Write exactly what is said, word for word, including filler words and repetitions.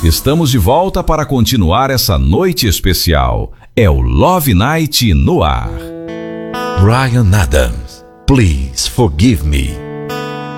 Estamos de volta para continuar essa noite especial. É o Love Night no ar. Bryan Adams, Please Forgive Me.